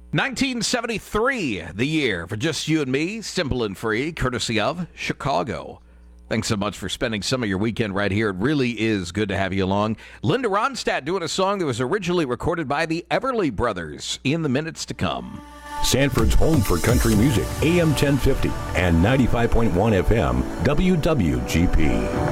1973, the year for Just You and Me, simple and free, courtesy of Chicago. Thanks so much for spending some of your weekend right here. It really is good to have you along. Linda Ronstadt doing a song that was originally recorded by the Everly Brothers in the minutes to come. Sanford's home for country music, AM 1050 and 95.1 FM, WWGP.